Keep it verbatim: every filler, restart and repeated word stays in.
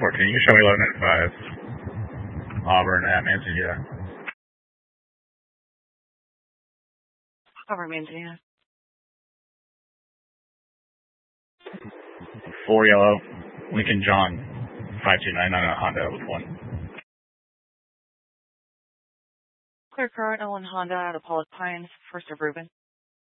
fourteen. You can show me eleven ninety-five. Auburn at Manzanita. Auburn, Manzanita. Four yellow. Lincoln John. five two nine nine on Honda with one. Clear current, Owen Honda out of Pollock Pines, first of Reuben.